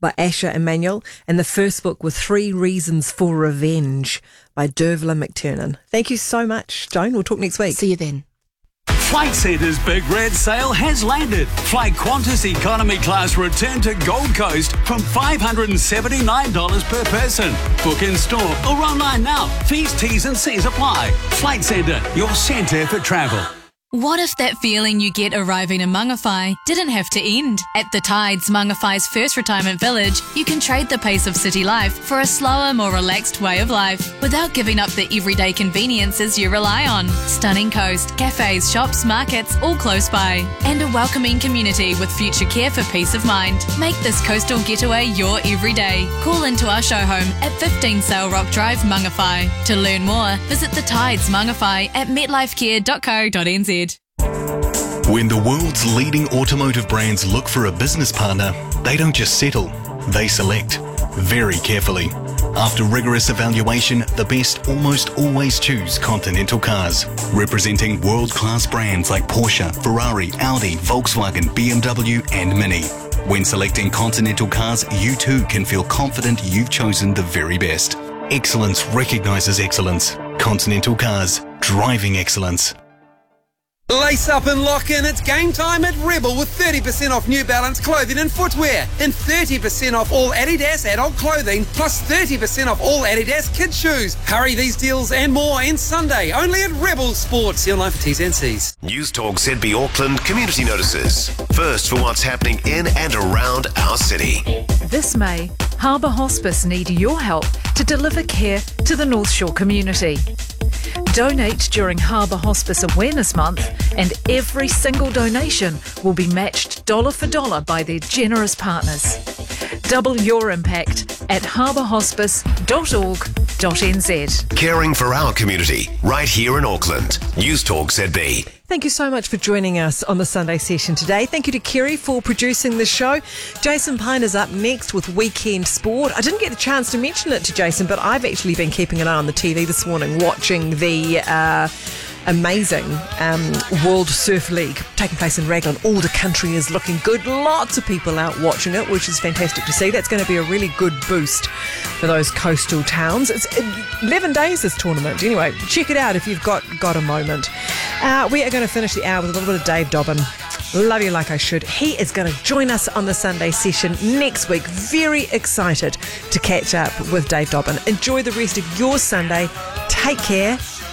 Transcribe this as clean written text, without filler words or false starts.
by Asher Emanuel, and the first book with 3 Reasons for Revenge by Dervla McTernan. Thank you so much, Joan. We'll talk next week. See you then. Flight Centre's Big Red Sale has landed. Fly Qantas Economy Class return to Gold Coast from $579 per person. Book in store or online now. Fees, T's and C's apply. Flight Centre, your centre for travel. What if that feeling you get arriving in Mangawhai didn't have to end? At the Tides, Mangawhai's first retirement village, you can trade the pace of city life for a slower, more relaxed way of life without giving up the everyday conveniences you rely on. Stunning coast, cafes, shops, markets, all close by. And a welcoming community with future care for peace of mind. Make this coastal getaway your everyday. Call into our show home at 15 Sail Rock Drive, Mangawhai. To learn more, visit the Tides Mangawhai at metlifecare.co.nz. When the world's leading automotive brands look for a business partner, they don't just settle, they select very carefully. After rigorous evaluation, the best almost always choose Continental Cars, representing world-class brands like Porsche, Ferrari, Audi, Volkswagen, BMW and Mini. When selecting Continental Cars, you too can feel confident you've chosen the very best. Excellence recognises excellence. Continental Cars, driving excellence. Lace up and lock in. It's game time at Rebel with 30% off New Balance clothing and footwear and 30% off all Adidas adult clothing plus 30% off all Adidas kids shoes. Hurry, these deals and more end Sunday only at Rebel Sports. See online for T's and C's. News Talk ZB Auckland community notices. First for what's happening in and around our city. This May, Harbour Hospice need your help to deliver care to the North Shore community. Donate during Harbour Hospice Awareness Month and every single donation will be matched dollar for dollar by their generous partners. Double your impact at harbourhospice.org.nz. Caring for our community right here in Auckland. News Talk ZB. Thank you so much for joining us on the Sunday session today. Thank you to Kerry for producing the show. Jason Pine is up next with Weekend Sport. I didn't get the chance to mention it to Jason, but I've actually been keeping an eye on the TV this morning, watching the amazing World Surf League taking place in Raglan. All the country is looking good. Lots of people out watching it, which is fantastic to see. That's going to be a really good boost for those coastal towns. It's 11 days, this tournament. Anyway, check it out if you've got a moment. We are going to finish the hour with a little bit of Dave Dobbin. Love You Like I Should. He is going to join us on the Sunday session next week. Very excited to catch up with Dave Dobbin. Enjoy the rest of your Sunday. Take care.